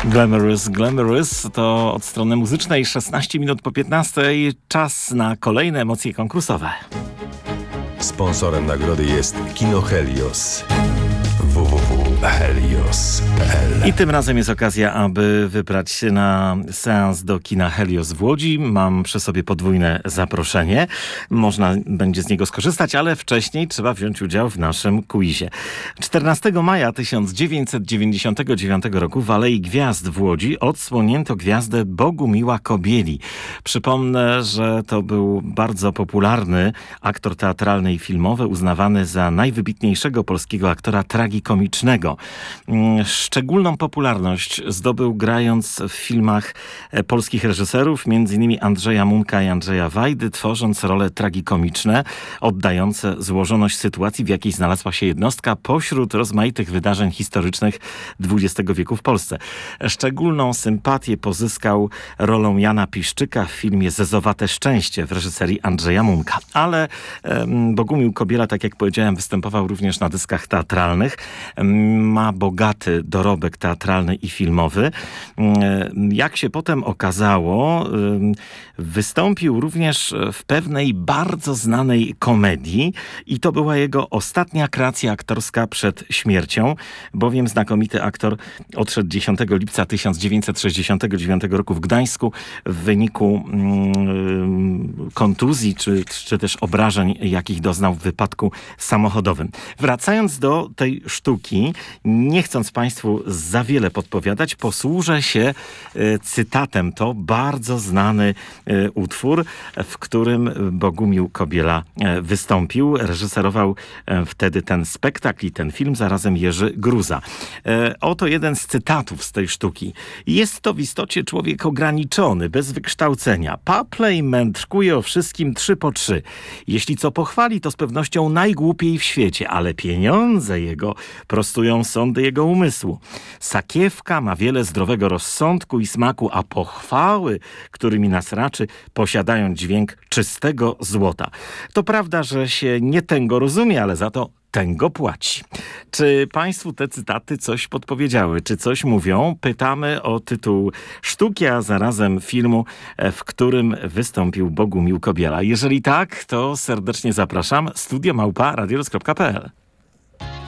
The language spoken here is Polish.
Glamorous, Glamorous to od strony muzycznej 16 minut po 15. Czas na kolejne emocje konkursowe. Sponsorem nagrody jest Kino Helios. www.helios.pl. I tym razem jest okazja, aby wybrać się na seans do kina Helios w Łodzi. Mam przy sobie podwójne zaproszenie. Można będzie z niego skorzystać, ale wcześniej trzeba wziąć udział w naszym quizie. 14 maja 1999 roku w Alei Gwiazd w Łodzi odsłonięto gwiazdę Bogumiła Kobieli. Przypomnę, że to był bardzo popularny aktor teatralny i filmowy, uznawany za najwybitniejszego polskiego aktora tragikomicznego. Szczególną popularność zdobył grając w filmach polskich reżyserów, m.in. Andrzeja Munka i Andrzeja Wajdy, tworząc role tragikomiczne, oddające złożoność sytuacji, w jakiej znalazła się jednostka pośród rozmaitych wydarzeń historycznych XX wieku w Polsce. Szczególną sympatię pozyskał rolą Jana Piszczyka w filmie Zezowate szczęście w reżyserii Andrzeja Munka. Ale Bogumił Kobiela, tak jak powiedziałem, występował również na dyskach teatralnych. Ma bogaty dorobek teatralny i filmowy. Jak się potem okazało, wystąpił również w pewnej bardzo znanej komedii i to była jego ostatnia kreacja aktorska przed śmiercią, bowiem znakomity aktor odszedł 10 lipca 1969 roku w Gdańsku w wyniku kontuzji czy też obrażeń, jakich doznał w wypadku samochodowym. Wracając do tej sztuki, nie chcąc Państwu za wiele podpowiadać, posłużę się cytatem. To bardzo znany utwór, w którym Bogumił Kobiela wystąpił. Reżyserował wtedy ten spektakl i ten film, zarazem Jerzy Gruza. Oto jeden z cytatów z tej sztuki. Jest to w istocie człowiek ograniczony, bez wykształcenia. Paplej mędrkuje o wszystkim 3 po 3. Jeśli co pochwali, to z pewnością najgłupiej w świecie, ale pieniądze jego prostują sądy jego umysłu. Sakiewka ma wiele zdrowego rozsądku i smaku, a pochwały, którymi nas raczy, posiadają dźwięk czystego złota. To prawda, że się nie tęgo rozumie, ale za to tęgo płaci. Czy Państwu te cytaty coś podpowiedziały? Czy coś mówią? Pytamy o tytuł sztuki, a zarazem filmu, w którym wystąpił Bogumił Kobiela. Jeżeli tak, to serdecznie zapraszam. Studio@radioluz.pl.